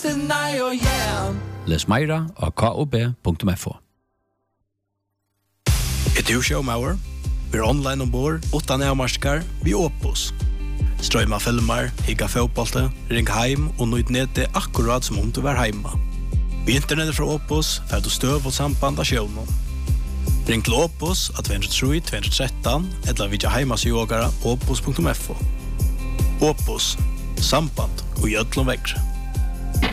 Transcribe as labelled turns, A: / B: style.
A: deny or yeah.
B: Les meira av kob.fo.
C: Du showmauer. Vi online ombord, utan avmarskar, vi Opus. Strøyma filmer, higga fotbollte, ring heim og nøyd nede akkurat som om du var heima. Vi internettet fra Opus, fer du støv og samband av sjøvnen. Ring til Opus av 203-213, eller vidja heimasjogara opus.fo. Opus, samband og gjødlom vekkre.